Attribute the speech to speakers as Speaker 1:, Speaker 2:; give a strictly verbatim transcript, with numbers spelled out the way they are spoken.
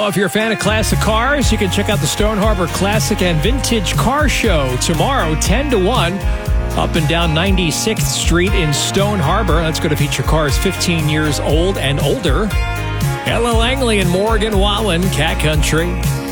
Speaker 1: Well, if you're a fan of classic cars, you can check out the Stone Harbor Classic and Vintage Car Show tomorrow, ten to one, up and down ninety-sixth Street in Stone Harbor. That's going to feature cars fifteen years old and older. Ella Langley and Morgan Wallen, Cat Country.